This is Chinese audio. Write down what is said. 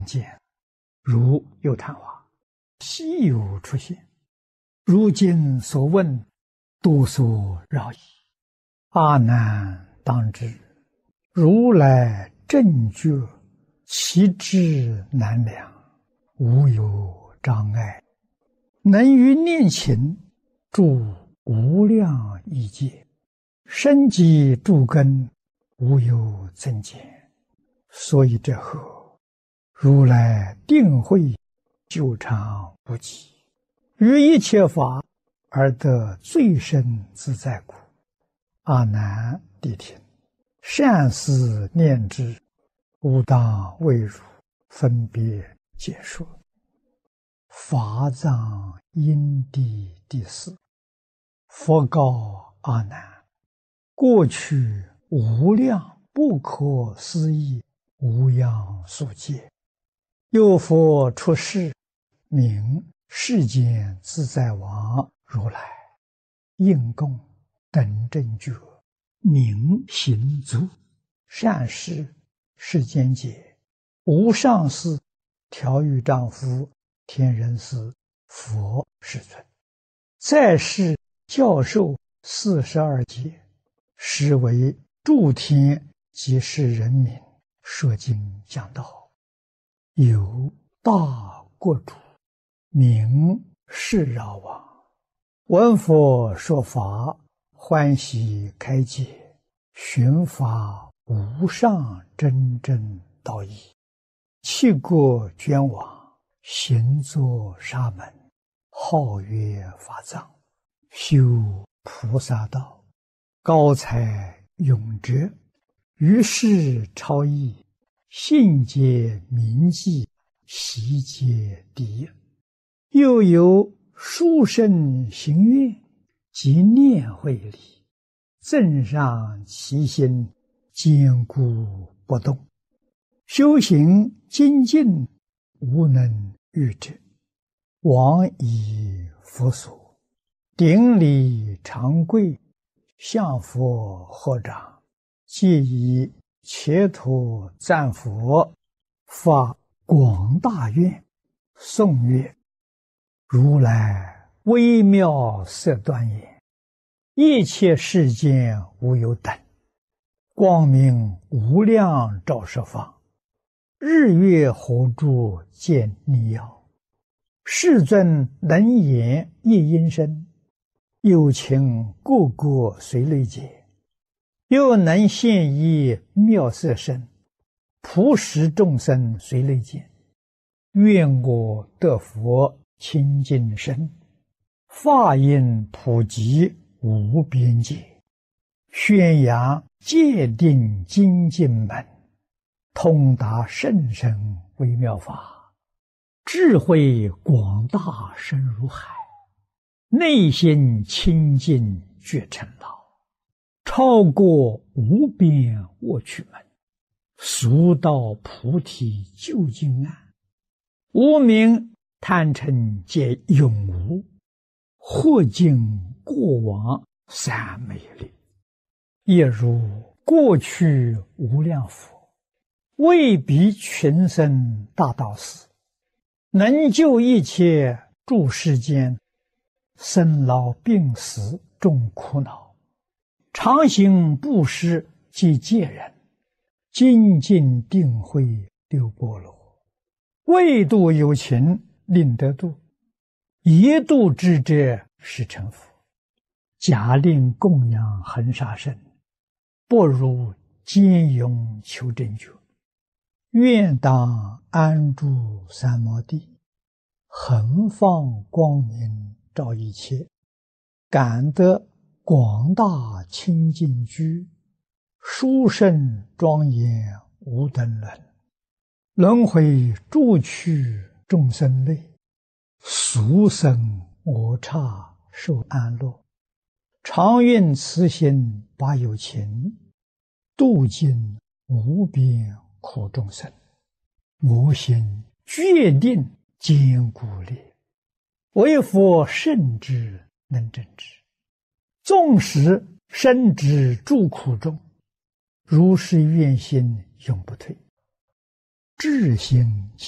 见，如有昙花，稀有出现。如今所问，多所扰矣。阿难当知，如来正觉，其智难量，无有障碍，能于念勤住无量亿劫，生机诸根，无有增减。所以这后，如来定慧久长无极，于一切法而得最深自在故。阿难谛听，善思念之，吾当为汝分别解说。法藏因地第四。佛告阿难：过去无量不可思议无量数劫，有佛出世，名世间自在王如来，应供等正觉，名行足，善事世间解，无上士、调御丈夫、天人师、佛世尊，在世教授42劫，实为诸天及世人民说经讲道。有大国主，名释饶王，闻佛说法，欢喜开解，寻法无上真正道义，弃国捐往，行作沙门，号曰法藏，修菩萨道，高才永哲，于世超逸，信解明记，习皆第一。又有殊胜行愿及念慧力，增上其心，坚固不动，修行精进，无能御之。往以佛所，顶礼长跪，向佛合掌，皆以切土赞佛，发广大愿，颂曰：如来微妙色端严，一切世间无有等，光明无量照十方，日月火柱见逆耀，世尊能言一音声，有情个个随类解，又能现一妙色身，普使众生随类见。愿我得佛清净身，法音普及无边界，宣扬戒定精进门，通达甚深微妙法，智慧广大深如海，内心清净觉成道，超过无边卧趣门，速到菩提究竟岸，无明贪嗔皆永无，或尽过往三昧力。亦如过去无量佛，为彼群生大道士，能救一切诸世间生老病死众苦恼，常行布施及戒人，精进定慧六波罗，为度有情令得度，一度之者是成佛。假令供养恒沙身，不如坚勇求真觉。愿当安住三摩地，恒放光明照一切，感得广大清净居，殊胜庄严无等伦，轮回诸趣众生类，俗生我刹受安乐，常愿慈心把有情，度尽无边苦众生。我心决定坚固力，为佛圣之能正之，纵使身之诸苦中，如是愿心永不退。至心